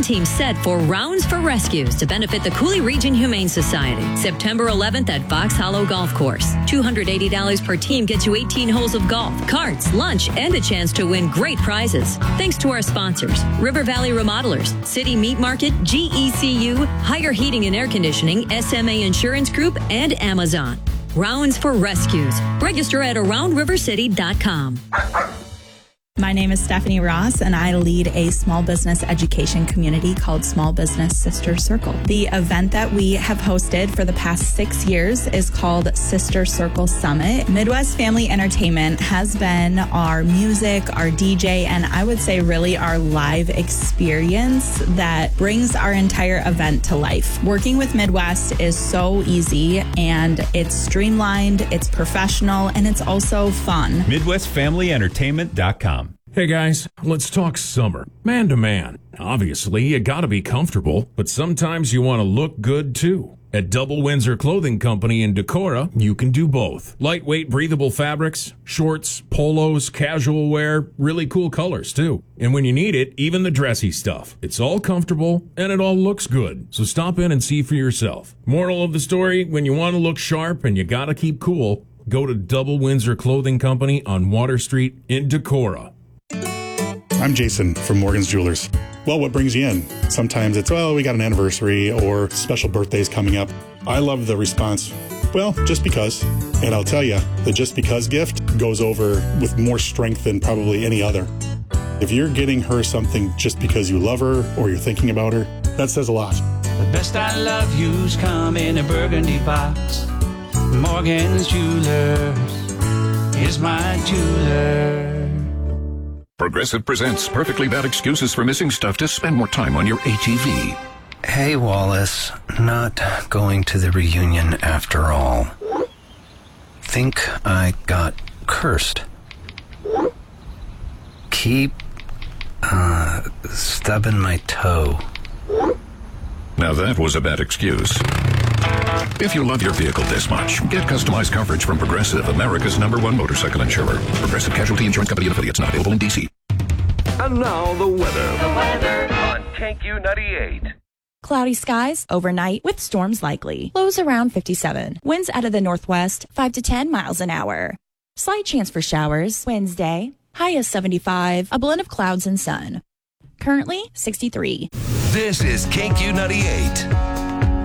Run team set for Rounds for Rescues to benefit the Cooley Region Humane Society. September 11th at Fox Hollow Golf Course. $280 per team gets you 18 holes of golf, carts, lunch, and a chance to win great prizes. Thanks to our sponsors, River Valley Remodelers, City Meat Market, GECU, Higher Heating and Air Conditioning, SMA Insurance Group, and Amazon. Rounds for Rescues. Register at AroundRiverCity.com. My name is Stephanie Ross, and I lead a small business education community called Small Business Sister Circle. The event that we have hosted for the past 6 years is called Sister Circle Summit. Midwest Family Entertainment has been our music, our DJ, and I would say really our live experience that brings our entire event to life. Working with Midwest is so easy, and it's streamlined, it's professional, and it's also fun. MidwestFamilyEntertainment.com. Hey guys, let's talk summer. Man to man. Obviously, you gotta be comfortable, but sometimes you want to look good too. At Double Windsor Clothing Company in Decorah, you can do both. Lightweight, breathable fabrics, shorts, polos, casual wear, really cool colors too. And when you need it, even the dressy stuff. It's all comfortable and it all looks good. So stop in and see for yourself. Moral of the story, when you want to look sharp and you gotta keep cool, go to Double Windsor Clothing Company on Water Street in Decorah. I'm Jason from Morgan's Jewelers. Well, what brings you in? Sometimes it's, well, we got an anniversary or special birthdays coming up. I love the response, well, just because. And I'll tell you, the just because gift goes over with more strength than probably any other. If you're getting her something just because you love her or you're thinking about her, that says a lot. The best I love you's come in a burgundy box. Morgan's Jewelers is my jeweler. Progressive presents Perfectly Bad Excuses for Missing Stuff to spend more time on your ATV. Hey, Wallace. Not going to the reunion after all. Think I got cursed. Keep, stubbing my toe. Now that was a bad excuse. If you love your vehicle this much, get customized coverage from Progressive, America's #1 motorcycle insurer. Progressive Casualty Insurance Company and affiliates, not available in D.C. And now the weather. On KQ 98. Cloudy skies overnight with storms likely. Lows around 57. Winds out of the northwest 5 to 10 miles an hour. Slight chance for showers Wednesday. High is 75. A blend of clouds and sun. Currently 63. This is KQ 98.